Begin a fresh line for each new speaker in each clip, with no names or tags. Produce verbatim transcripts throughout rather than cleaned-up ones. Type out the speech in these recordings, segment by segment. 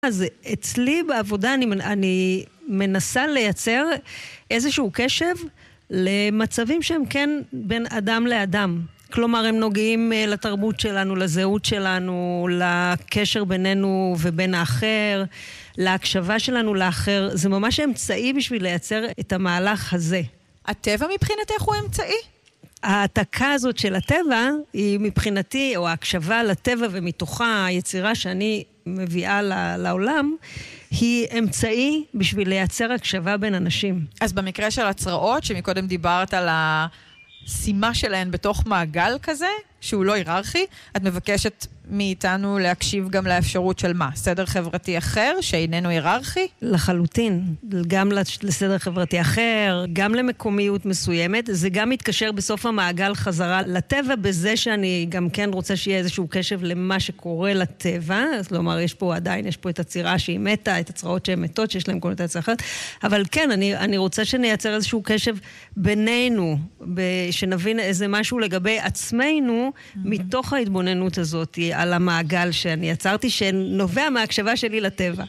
אז אצלי בעבודה אני, אני מנסה לייצר איזשהו קשב למצבים שהם כן בין אדם לאדם. כלומר, הם נוגעים לתרבות שלנו, לזהות שלנו, לקשר בינינו ובין האחר, להקשבה שלנו לאחר. זה ממש אמצעי בשביל לייצר את המהלך הזה.
הטבע מבחינתך הוא אמצעי?
ההעתקה הזאת של הטבע היא מבחינתי, או ההקשבה לטבע ומתוכה היצירה שאני מביאה לעולם, היא אמצעי בשביל לייצר הקשבה בין אנשים.
אז במקרה של הצרעות, שמקודם דיברת על השימה שלהן בתוך מעגל כזה, שהוא לא היררכי, את מבקשת מאיתנו להקשיב גם לאפשרות של מה? סדר חברתי אחר שאיננו היררכי?
לחלוטין. גם לסדר חברתי אחר, גם למקומיות מסוימת. זה גם מתקשר בסוף המעגל חזרה לטבע, בזה שאני גם כן רוצה שיהיה איזשהו קשב למה שקורה לטבע. כלומר, יש פה עדיין, יש פה את הצירה שהיא מתה, את הצרעות שהן מתות, שיש להן קונוטציה אחרת. אבל כן, אני, אני רוצה שנייצר איזשהו קשב בינינו, שנבין איזה משהו לגבי עצמנו, מתוך ההתבוננות הזאת על המעגל שאני יצרתי, שנובע מההקשבה שלי לטבע.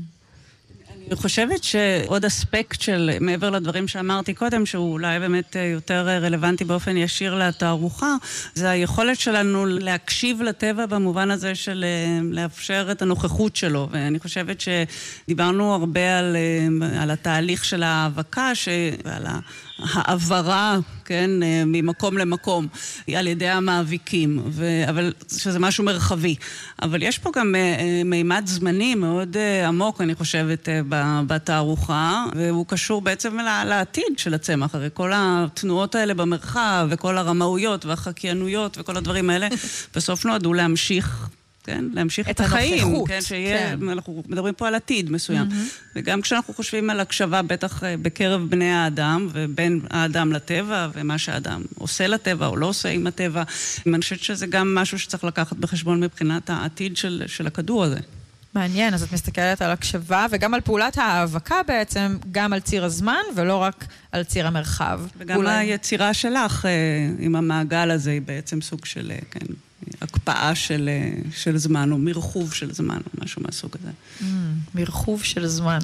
אני חושבת שעוד אספקט של, מעבר לדברים שאמרתי קודם, שהוא אולי באמת יותר רלוונטי באופן ישיר לתערוכה, זה היכולת שלנו להקשיב לטבע במובן הזה של לאפשר את הנוכחות שלו. ואני חושבת שדיברנו הרבה על, על התהליך של ההאבקה, ועל העברה, כן, ממקום למקום, על ידי המאביקים, ו... אבל שזה משהו מרחבי. אבל יש פה גם מימד זמני מאוד עמוק, אני חושבת, בתערוכה, והוא קשור בעצם לעתיד של הצמח. הרי כל התנועות האלה במרחב, וכל הרמאויות והחקיינויות וכל הדברים האלה, בסוף נועדו להמשיך, כן, להמשיך את, את החיים, כן, שיהיה, כן. אנחנו מדברים פה על עתיד מסוים. Mm-hmm. וגם כשאנחנו חושבים על הקשבה, בטח בקרב בני האדם, ובין האדם לטבע, ומה שהאדם עושה לטבע או לא עושה עם הטבע, אני חושבת שזה גם משהו שצריך לקחת בחשבון מבחינת העתיד של, של הכדור הזה.
מעניין, אז את מסתכלת על הקשבה, וגם על פעולת ההאבקה בעצם, גם על ציר הזמן, ולא רק על ציר המרחב.
וגם אולי... היצירה שלך עם המעגל הזה, היא בעצם סוג של, כן, הקפאה של, של זמן, או מרחוב של זמן, או משהו מהסוג הזה.
Mm, מרחוב של זמן.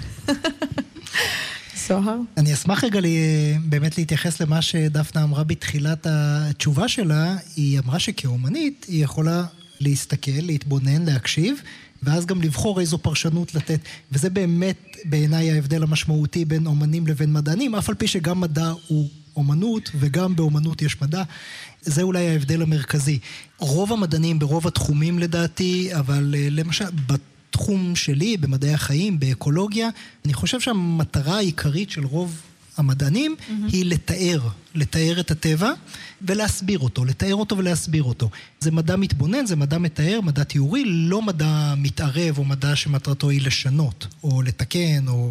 סוהר?
אני אשמח רגע לי, באמת להתייחס למה שדפנה אמרה בתחילת התשובה שלה. היא אמרה שכאומנית היא יכולה להסתכל, להתבונן, להקשיב, ואז גם לבחור איזו פרשנות לתת. וזה באמת בעיניי ההבדל המשמעותי בין אומנים לבין מדענים, אף על פי שגם מדע הוא אומנות, וגם באומנות יש מדע. זה אולי ההבדל המרכזי. רוב המדענים ברוב התחומים לדעתי, אבל למשל בתחום שלי, במדעי החיים, באקולוגיה, אני חושב שהמטרה העיקרית של רוב המדענים mm-hmm. היא לתאר, לתאר את הטבע ולהסביר אותו, לתאר אותו ולהסביר אותו. זה מדע מתבונן, זה מדע מתאר, מדע תיאורי, לא מדע מתערב או מדע שמטרתו היא לשנות או לתקן או...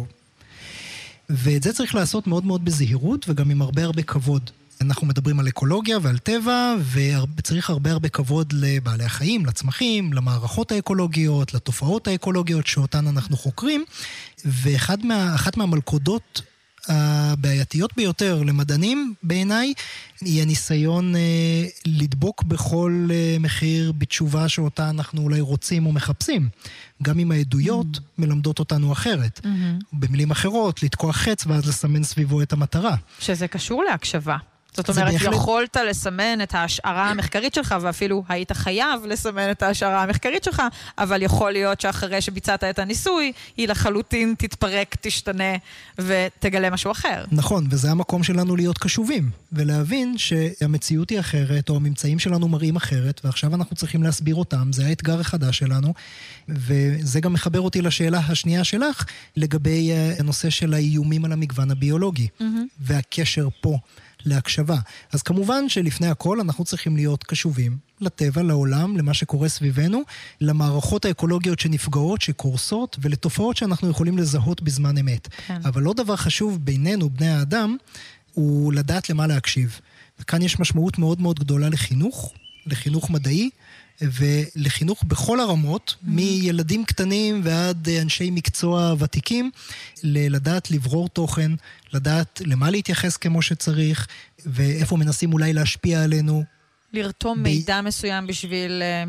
ואת זה צריך לעשות מאוד מאוד בזהירות וגם עם הרבה הרבה כבוד. אנחנו מדברים על אקולוגיה ועל טבע, וצריך הרבה הרבה כבוד לבעלי החיים, לצמחים, למערכות האקולוגיות, לתופעות האקולוגיות שאותן אנחנו חוקרים, ואחת מה, אחת מהמלכודות הבעייתיות ביותר למדענים בעיניי, היא הניסיון אה, לדבוק בכל אה, מחיר בתשובה שאותה אנחנו אולי רוצים או מחפשים. גם אם העדויות mm-hmm. מלמדות אותנו אחרת. Mm-hmm. במילים אחרות, לתקוע חץ ואז לסמן סביבו את המטרה.
שזה קשור להקשבה. זאת אומרת, בהחלט... יכולת לסמן את ההשערה המחקרית שלך, ואפילו היית חייב לסמן את ההשערה המחקרית שלך, אבל יכול להיות שאחרי שביצעת את הניסוי, היא לחלוטין תתפרק, תשתנה, ותגלה משהו אחר.
נכון, וזה המקום שלנו להיות קשובים, ולהבין שהמציאות היא אחרת, או הממצאים שלנו מראים אחרת, ועכשיו אנחנו צריכים להסביר אותם, זה האתגר החדש שלנו, וזה גם מחבר אותי לשאלה השנייה שלך, לגבי הנושא של האיומים על המגוון הביולוגי, mm-hmm. והקשר פה. להקשבה. אז כמובן שלפני הכל אנחנו צריכים להיות קשובים לטבע, לעולם, למה שקורה סביבנו, למערכות האקולוגיות שנפגעות, שקורסות, ולתופעות שאנחנו יכולים לזהות בזמן אמת. כן. אבל לא דבר חשוב בינינו, בני האדם, הוא לדעת למה להקשיב. וכאן יש משמעות מאוד מאוד גדולה לחינוך, לחינוך מדעי, ולחינוך בכל הרמות, mm-hmm. מילדים קטנים ועד אנשי מקצוע ותיקים, לדעת לברור תוכן, לדעת למה להתייחס כמו שצריך, ואיפה מנסים אולי להשפיע עלינו.
לרתום ב... מידע מסוים בשביל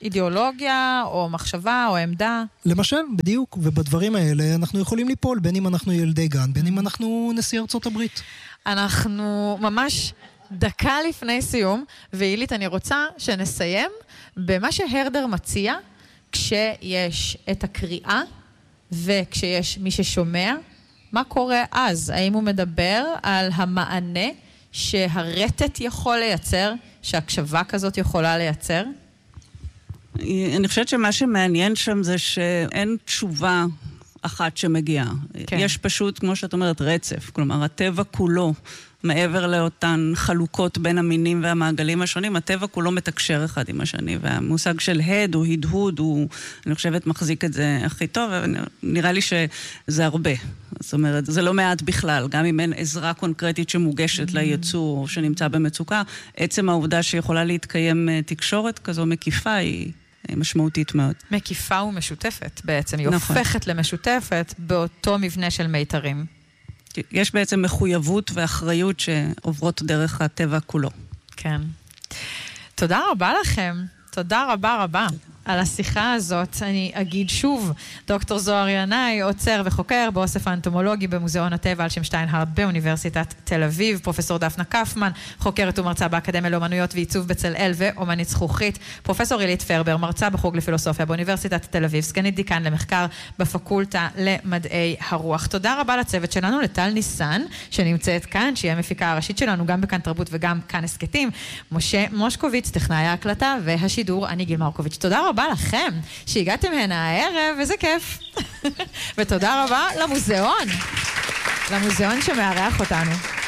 אידיאולוגיה, או מחשבה, או עמדה.
למשל, בדיוק, ובדברים האלה אנחנו יכולים ליפול, בין אם אנחנו ילדי גן, בין אם אנחנו נשיא ארצות הברית.
אנחנו ממש דקה לפני סיום, ואילית, אני רוצה שנסיים במה שהרדר מציע, כשיש את הקריאה, וכשיש מי ששומע, מה קורה אז? האם הוא מדבר על המענה שהרטט יכול לייצר, שהקשבה כזאת יכולה לייצר?
אני חושבת שמה שמעניין שם זה שאין תשובה אחת שמגיעה. כן. יש פשוט, כמו שאת אומרת, רצף. כלומר, הטבע כולו, מעבר לאותן חלוקות בין המינים והמעגלים השונים, הטבע כולו מתקשר אחד עם השני, והמושג של הד או הדהוד, הוא, אני חושבת, מחזיק את זה הכי טוב, ונראה לי שזה הרבה. זאת אומרת, זה לא מעט בכלל, גם אם אין עזרה קונקרטית שמוגשת mm-hmm. ליצור או שנמצא במצוקה, עצם העובדה שיכולה להתקיים תקשורת כזו מקיפה היא משמעותית מאוד.
מקיפה ומשותפת בעצם, היא
נכון.
הופכת למשותפת באותו מבנה של מיתרים.
יש בעצם מחויבות ואחריות שעוברות דרך הטבע כולו.
כן. תודה רבה לכם. תודה רבה רבה. על השיחה הזאת אני אגיד שוב, דוקטור זוהר ינאי, עוצר וחוקר באוסף האנטומולוגי במוזיאון הטבע על שם שטיינהרט באוניברסיטת תל אביב, פרופסור דפנה קפמן, חוקרת ומרצה באקדמיה לאומנויות ועיצוב בצלאל ואומנית זכוכית, פרופסור אילית פרבר, מרצה בחוג לפילוסופיה באוניברסיטת תל אביב, סגנית דיקן למחקר בפקולטה למדעי הרוח. תודה רבה לצוות שלנו, לטל ניסן, שנמצאת כאן, שהיא המפיקה הראשית שלנו, גם בכאן תרבות וגם כאן הסקטים, משה מושקוביץ, טכנאי ההקלטה והשידור, אני גיל מרקוביץ'. תודה רבה לכם שהגעתם הנה הערב, וזה כיף. ותודה רבה למוזיאון, למוזיאון שמארח אותנו.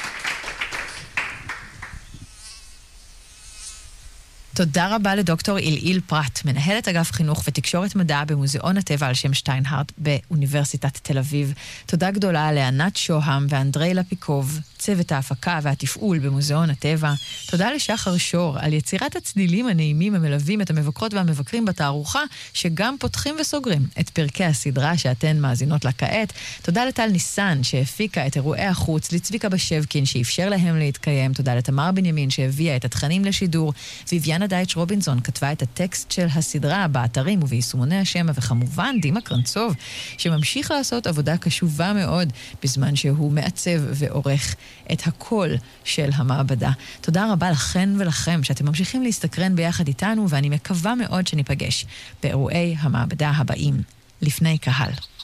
תודה רבה לדוקטור איליל פרט, מנהלת אגף חינוך ותקשורת מדע במוזיאון הטבע על שם שטיינהרט באוניברסיטת תל אביב. תודה גדולה לענת שוהם ואנדרי לפיקוב, צוות ההפקה והתפעול במוזיאון הטבע. תודה לשחר שור על יצירת הצלילים הנעימים המלווים את המבקרות והמבקרים בתערוכה, שגם פותחים וסוגרים את פרקי הסדרה שאתן מאזינות לה כעת. תודה לטל ניסן שהפיקה את אירועי החוץ, לצביקה בשבקין שאפשר להם להתקיים. תודה לתמר בנימין שהביאה את התכנים לשידור, ויביאנה דייטש רובינסון כתבה את הטקסט של הסדרה באתרים וביישומוני השמע, וכמובן דימה קרנצוב שממשיך לעשות עבודה קשובה מאוד בזמן שהוא מעצב ועורך את הקול של המעבדה. תודה רבה לכן ולכם שאתם ממשיכים להסתקרן ביחד איתנו, ואני מקווה מאוד שניפגש באירועי המעבדה הבאים לפני קהל.